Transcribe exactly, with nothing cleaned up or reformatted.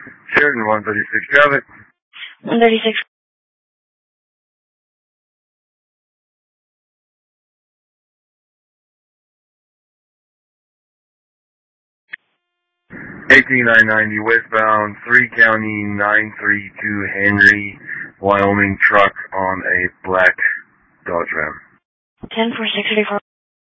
Sheridan one thirty-six traffic. one thirty-six. eighteen nine ninety westbound, three County nine three two Henry, Wyoming truck on a black Dodge Ram. ten four six three four.